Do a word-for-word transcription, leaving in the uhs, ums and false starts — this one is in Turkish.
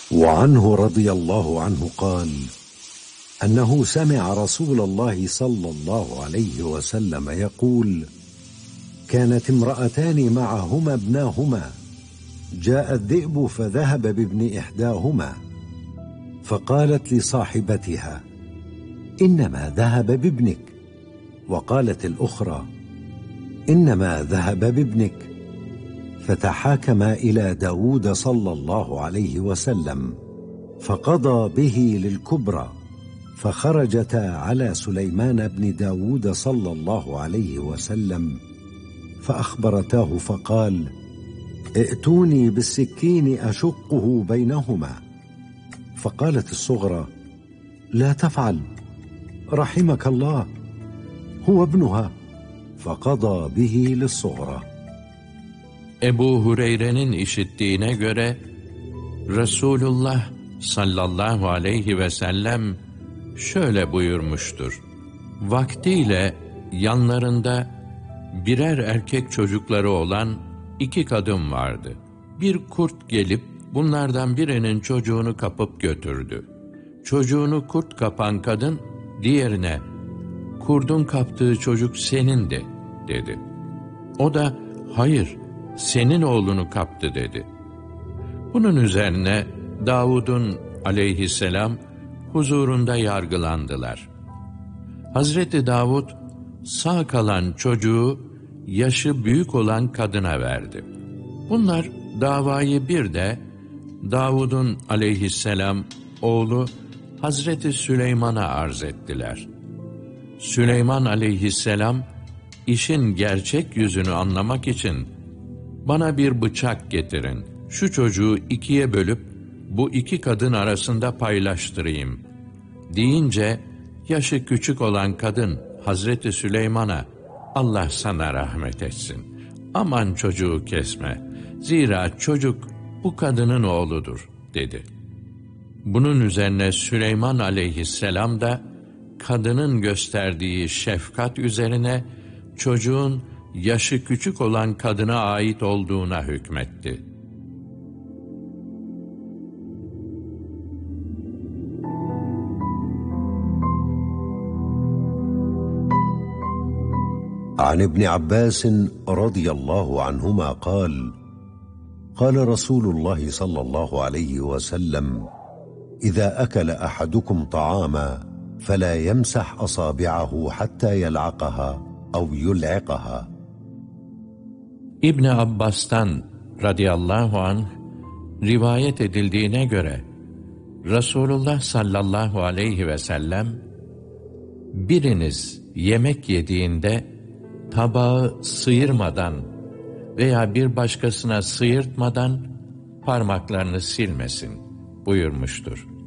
وعنه رضي الله عنه قال أنه سمع رسول الله صلى الله عليه وسلم يقول: كانت امرأتان معهما ابناهما، جاء الذئب فذهب بابن إحداهما، فقالت لصاحبتها: إنما ذهب بابنك، وقالت الأخرى: إنما ذهب بابنك، فتحاكما إلى داود صلى الله عليه وسلم، فقضى به للكبرى، فخرجتا على سليمان بن داود صلى الله عليه وسلم فأخبرتاه فقال: ائتوني بالسكين أشقه بينهما. فقالت الصغرى: لا تفعل، رحمك الله، هو ابنها، فقضى به للصغرى. Ebu Hureyre'nin işittiğine göre Resulullah sallallahu aleyhi ve sellem şöyle buyurmuştur: vaktiyle yanlarında birer erkek çocukları olan iki kadın vardı. Bir kurt gelip bunlardan birinin çocuğunu kapıp götürdü. Çocuğunu kurt kapan kadın diğerine: kurdun kaptığı çocuk senindi dedi. O da hayır, senin oğlunu kaptı dedi. Bunun üzerine Davud'un aleyhisselam huzurunda yargılandılar. Hazreti Davud sağ kalan çocuğu yaşı büyük olan kadına verdi. Bunlar davayı bir de Davud'un aleyhisselam oğlu Hazreti Süleyman'a arz ettiler. Süleyman aleyhisselam işin gerçek yüzünü anlamak için bana bir bıçak getirin, şu çocuğu ikiye bölüp bu iki kadın arasında paylaştırayım deyince yaşı küçük olan kadın Hazreti Süleyman'a Allah sana rahmet etsin, aman çocuğu kesme, zira çocuk bu kadının oğludur dedi. Bunun üzerine Süleyman aleyhisselam da kadının gösterdiği şefkat üzerine çocuğun yaşı küçük olan kadına ait olduğuna hükmetti. عن ابن عباس رضي الله عنهما قال: قال رسول الله صلى الله عليه وسلم: إذا أكل أحدكم طعاما فلا يمسح أصابعه حتى يلعقها أو يلعقها. İbn Abbas'tan radıyallahu anh rivayet edildiğine göre Resulullah sallallahu aleyhi ve sellem biriniz yemek yediğinde tabağı sıyırmadan veya bir başkasına sıyırtmadan parmaklarını silmesin buyurmuştur.